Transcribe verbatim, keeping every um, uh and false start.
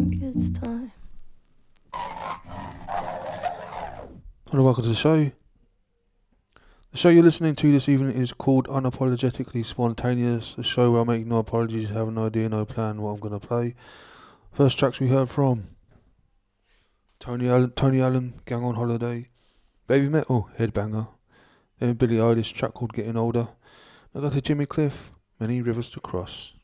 think it's time. Hello, welcome to the show. The show you're listening to this evening is called Unapologetically Spontaneous, a show where I make no apologies, have no idea, no plan what I'm going to play. First tracks we heard from Tony Allen, Tony Allen, Gang on Holiday, Baby Metal, Headbanger, then Billie Eilish, track called Getting Older. I got to Jimmy Cliff, Many Rivers to Cross.